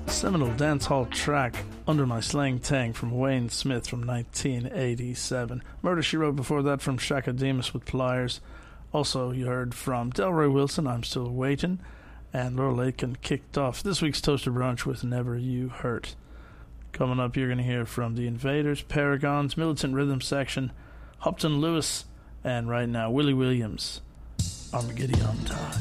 Seminal dancehall track Under My Slang Tang from Wayne Smith from 1987. Murder, She Wrote before that from Shaka Demus with Pliers. Also, you heard from Delroy Wilson, I'm Still Waiting, and Laurel Aitken kicked off this week's Toaster Brunch with Never You Hurt. Coming up, you're going to hear from The Invaders, Paragons, Militant Rhythm Section, Hopton Lewis, and right now, Willie Williams, Armageddon Time.